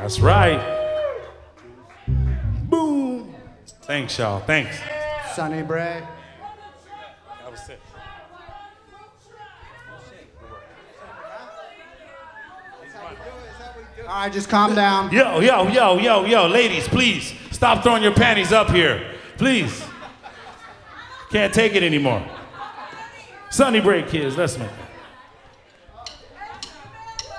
That's right. Boom. Thanks, y'all. Thanks. Sonny Bray. That was sick. All right, just calm down. Yo, ladies, please stop throwing your panties up here. Please. Can't take it anymore. Sonny Bray, kids, let's make it.